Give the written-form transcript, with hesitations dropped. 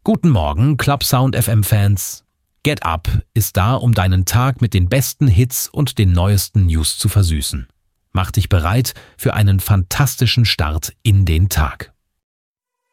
Guten Morgen, Club Sound FM Fans. Get Up ist da, um deinen Tag mit den besten Hits und den neuesten News zu versüßen. Mach dich bereit für einen fantastischen Start in den Tag.